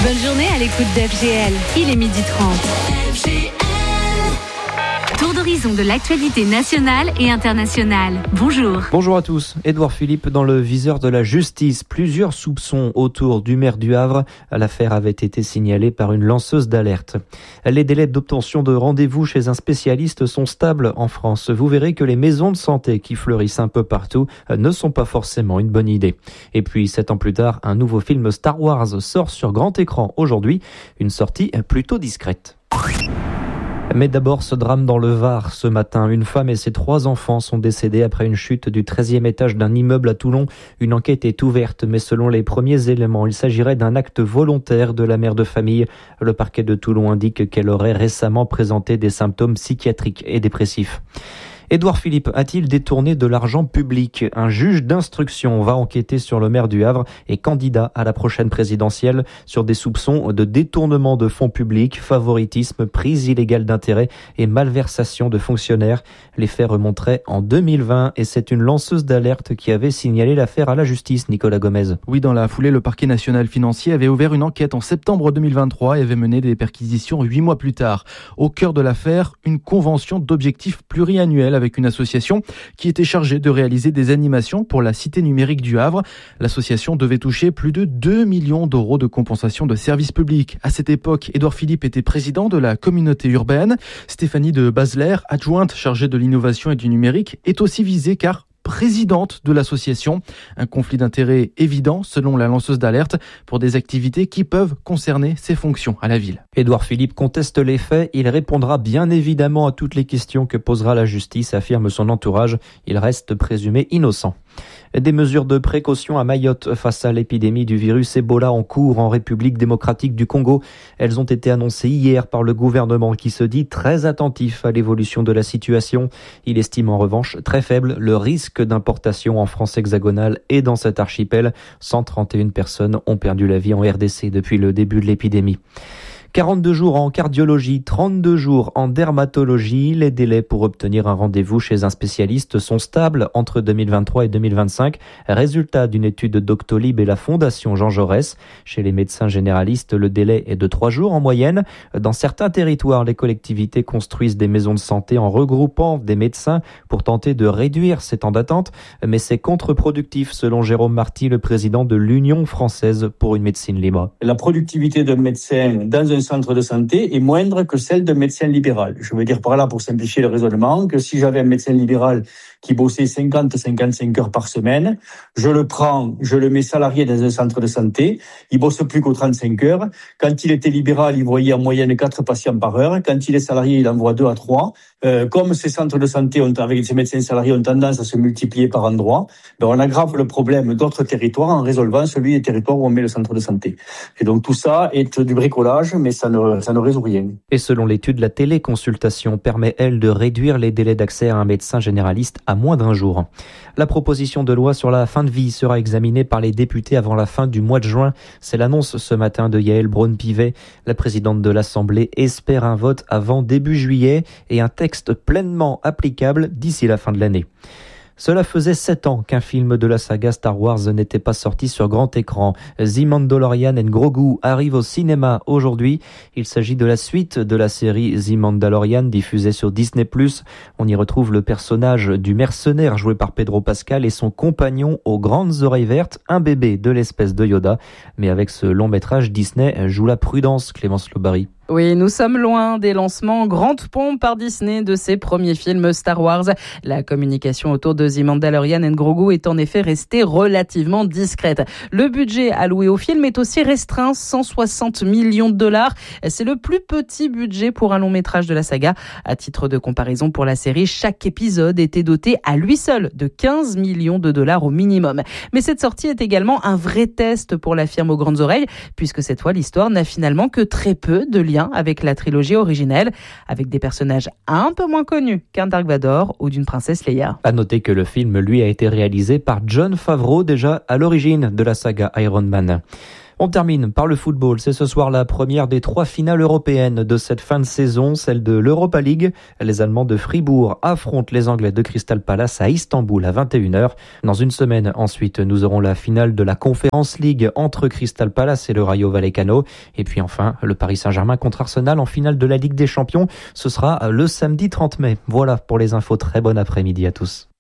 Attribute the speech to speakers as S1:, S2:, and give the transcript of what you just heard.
S1: Bonne journée à l'écoute d'FGL. Il est 12h30. FGL. Tour d'horizon de l'actualité nationale et internationale. Bonjour.
S2: Bonjour à tous. Édouard Philippe dans le viseur de la justice. Plusieurs soupçons autour du maire du Havre. L'affaire avait été signalée par une lanceuse d'alerte. Les délais d'obtention de rendez-vous chez un spécialiste sont stables en France. Vous verrez que les maisons de santé qui fleurissent un peu partout ne sont pas forcément une bonne idée. Et puis, 7 ans plus tard, un nouveau film Star Wars sort sur grand écran aujourd'hui. Une sortie plutôt discrète. Mais d'abord, ce drame dans le Var. Ce matin, une femme et ses 3 enfants sont décédés après une chute du 13e étage d'un immeuble à Toulon. Une enquête est ouverte, mais selon les premiers éléments, il s'agirait d'un acte volontaire de la mère de famille. Le parquet de Toulon indique qu'elle aurait récemment présenté des symptômes psychiatriques et dépressifs. Édouard Philippe a-t-il détourné de l'argent public ? Un juge d'instruction va enquêter sur le maire du Havre et candidat à la prochaine présidentielle sur des soupçons de détournement de fonds publics, favoritisme, prise illégale d'intérêt et malversation de fonctionnaires. Les faits remonteraient en 2020 et c'est une lanceuse d'alerte qui avait signalé l'affaire à la justice, Nicolas Gomez.
S3: Oui, dans la foulée, le parquet national financier avait ouvert une enquête en septembre 2023 et avait mené des perquisitions 8 mois plus tard. Au cœur de l'affaire, une convention d'objectifs pluriannuels avec une association qui était chargée de réaliser des animations pour la cité numérique du Havre. L'association devait toucher plus de 2 millions d'euros de compensation de services publics. À cette époque, Édouard Philippe était président de la communauté urbaine. Stéphanie de Basler, adjointe chargée de l'innovation et du numérique, est aussi visée car présidente de l'association. Un conflit d'intérêts évident, selon la lanceuse d'alerte, pour des activités qui peuvent concerner ses fonctions à la ville.
S2: Édouard Philippe conteste les faits. Il répondra bien évidemment à toutes les questions que posera la justice, affirme son entourage. Il reste présumé innocent. Des mesures de précaution à Mayotte face à l'épidémie du virus Ebola en cours en République démocratique du Congo. Elles ont été annoncées hier par le gouvernement qui se dit très attentif à l'évolution de la situation. Il estime en revanche très faible le risque d'importation en France hexagonale et dans cet archipel. 131 personnes ont perdu la vie en RDC depuis le début de l'épidémie. 42 jours en cardiologie, 32 jours en dermatologie. Les délais pour obtenir un rendez-vous chez un spécialiste sont stables entre 2023 et 2025. Résultat d'une étude de Doctolib et la Fondation Jean Jaurès. Chez les médecins généralistes, le délai est de 3 jours en moyenne. Dans certains territoires, les collectivités construisent des maisons de santé en regroupant des médecins pour tenter de réduire ces temps d'attente. Mais c'est contre-productif, selon Jérôme Marty, le président de l'Union française pour une médecine libre.
S4: La productivité d'un médecin dans un centre de santé est moindre que celle d'un médecin libéral. Je veux dire par là, pour simplifier le raisonnement, que si j'avais un médecin libéral qui bossait 50-55 heures par semaine, je le prends, je le mets salarié dans un centre de santé, il bosse plus qu'aux 35 heures. Quand il était libéral, il voyait en moyenne 4 patients par heure. Quand il est salarié, il en voit 2 à 3. Comme ces centres de santé avec ces médecins salariés ont tendance à se multiplier par endroits, on aggrave le problème d'autres territoires en résolvant celui des territoires où on met le centre de santé. Et donc tout ça est du bricolage, mais ça ne résout rien.
S2: Et selon l'étude, la téléconsultation permet, elle, de réduire les délais d'accès à un médecin généraliste à moins d'1 jour. La proposition de loi sur la fin de vie sera examinée par les députés avant la fin du mois de juin. C'est l'annonce ce matin de Yaël Braun-Pivet. La présidente de l'Assemblée espère un vote avant début juillet et un texte pleinement applicable d'ici la fin de l'année. Cela faisait 7 ans qu'un film de la saga Star Wars n'était pas sorti sur grand écran. The Mandalorian and Grogu arrive au cinéma aujourd'hui. Il s'agit de la suite de la série The Mandalorian diffusée sur Disney+. On y retrouve le personnage du mercenaire joué par Pedro Pascal et son compagnon aux grandes oreilles vertes, un bébé de l'espèce de Yoda. Mais avec ce long métrage, Disney joue la prudence, Clémence Lobary.
S5: Oui, nous sommes loin des lancements grande pompe par Disney de ses premiers films Star Wars. La communication autour de The Mandalorian and Grogu est en effet restée relativement discrète. Le budget alloué au film est aussi restreint, 160 millions de dollars. C'est le plus petit budget pour un long métrage de la saga. À titre de comparaison pour la série, chaque épisode était doté à lui seul de 15 millions de dollars au minimum. Mais cette sortie est également un vrai test pour la firme aux grandes oreilles, puisque cette fois l'histoire n'a finalement que très peu de liens avec la trilogie originelle, avec des personnages un peu moins connus qu'un Dark Vador ou d'une princesse Leia.
S2: À noter que le film, lui, a été réalisé par Jon Favreau, déjà à l'origine de la saga Iron Man. On termine par le football. C'est ce soir la première des 3 finales européennes de cette fin de saison, celle de l'Europa League. Les Allemands de Fribourg affrontent les Anglais de Crystal Palace à Istanbul à 21h. Dans une semaine, ensuite, nous aurons la finale de la Conference League entre Crystal Palace et le Rayo Vallecano. Et puis enfin, le Paris Saint-Germain contre Arsenal en finale de la Ligue des Champions. Ce sera le samedi 30 mai. Voilà pour les infos. Très bon après-midi à tous.